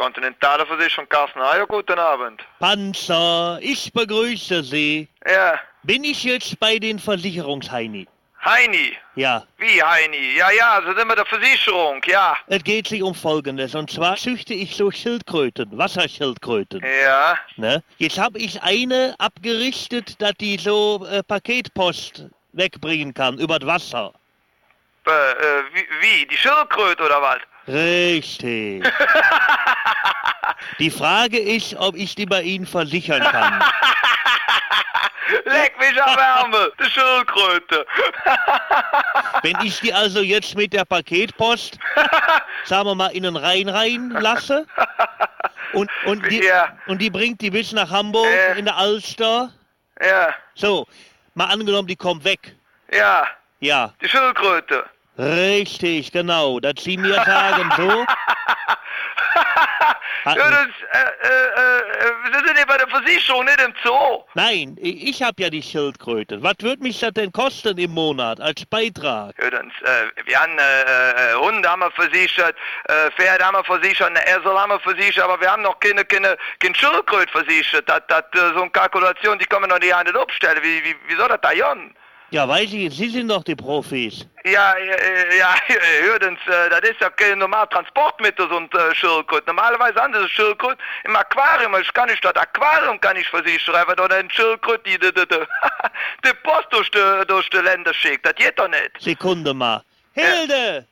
Kontinentale Versicherung, Carsten Heyer, guten Abend. Panzer, ich begrüße Sie. Ja, Bin ich jetzt bei den Versicherungsheini? Heini. Ja. Wie Heini? Ja, so sind wir der Versicherung, ja. Es geht sich um Folgendes. Und zwar züchte ich so Schildkröten, Wasserschildkröten. Ja, Ne? Jetzt habe ich eine abgerichtet, dass die so Paketpost wegbringen kann, über das Wasser. wie? Die Schildkröte oder was? Richtig. Die Frage ist, ob ich die bei Ihnen versichern kann. Leck mich am Ärmel, die Schildkröte. Wenn ich die also jetzt mit der Paketpost, sagen wir mal, in den Rhein reinlasse und Ja. die bringt die bis nach Hamburg in der Alster. Ja, So, mal angenommen, die kommt weg. ja, Ja, die Schildkröte. richtig, genau. Dass Sie mir sagen, so. Ja, wir sind ja bei der Versicherung, nicht im Zoo. Nein, ich habe ja die Schildkröte. Was würde mich das denn kosten im Monat als Beitrag? Ja, wir haben Hunde haben wir versichert, Pferde haben wir versichert, eine Esel haben wir versichert, aber wir haben noch keine Schildkröte versichert. So eine Kalkulation, die können wir noch nicht abstellen. Wie soll das da gehen? Ja, weiß ich, Sie sind doch die Profis. Ja, hörtens, das ist ja kein normales Transportmittel, so ein Schildkröte. Normalerweise haben sie Schildkröte im Aquarium. Ich kann nicht das Aquarium versichern, weil da ein Schildkröte die Post durch die Länder schickt. Das geht doch nicht. Sekunde mal. Hilde!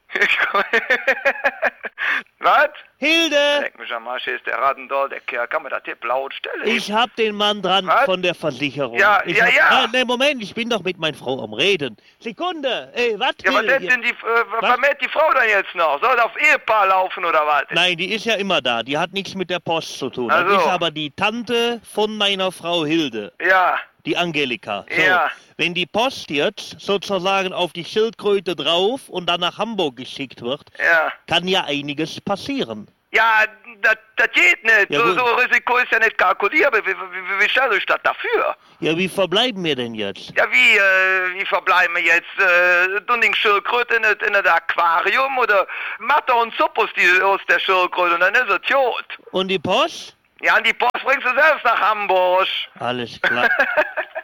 Was? Hilde! Leck mich am Arsch, hier ist der Radendoll, der Kerl. Kann man das hier laut stellen? Ich hab den Mann dran Was? von der Versicherung. Ja, Ich ja, hab, ja. Ne, Moment, ich bin doch mit meiner Frau am Reden. Sekunde, was? Ja, was ist denn was mäht die Frau dann jetzt noch? Soll das auf Ehepaar laufen oder was? Nein, die ist ja immer da. Die hat nichts mit der Post zu tun. Ach Das ist so. aber die Tante von meiner Frau Hilde, Ja, die Angelika. So, Ja. wenn die Post jetzt sozusagen auf die Schildkröte drauf und dann nach Hamburg geschickt wird, ja. kann ja einiges passieren. Ja, das geht nicht. Ja, so gut. Risiko ist ja nicht kalkulierbar. Wie stellt euch das dafür? Ja, wie verbleiben wir denn jetzt? Ja, wie verbleiben wir jetzt? Dunning Schildkröte in das Aquarium oder Matte und Suppe aus der Schildkröte und dann ist es tot. Und die Post? Ja, und die Post bringst du selbst nach Hamburg. Alles klar.